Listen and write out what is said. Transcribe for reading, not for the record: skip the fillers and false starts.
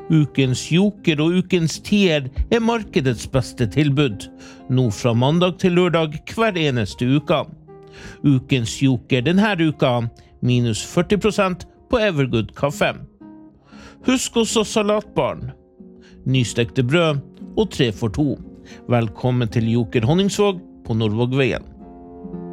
Ukens joker og ukens tier markedets beste tilbud, nå fra mandag til lørdag hver eneste uke. Ukens joker denne uka, minus 40% på Evergood kaffe. Husk også salatbaren, nystekte brød og 3 for 2. Velkommen til Joker Honningsvåg på Nordvågveien.